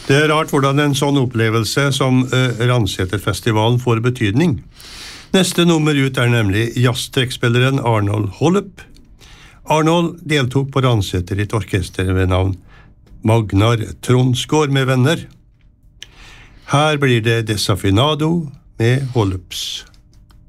Det rart hvordan en sånn opplevelse som Ranseterfestivalen får betydning. Neste nummer ut nemlig jazztrekkspilleren Arnold Hollup. Arnold deltok på Ranseter i et orkester ved navn Magnar Tronsgård med venner. Her blir det Desafinado med Hollups.